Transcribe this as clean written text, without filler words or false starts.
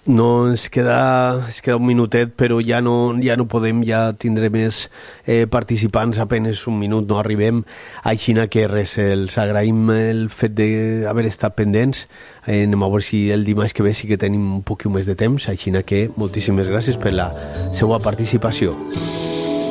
No, ens queda un minutet, però ja no podem, ja tindré més participants, apenes un minut, no arribem. Així que res, els agraïm el fet d'haver estat pendents. Anem a veure si el dimarts que ve sí que tenim un poc més de temps, així que moltíssimes gràcies per la seva participació.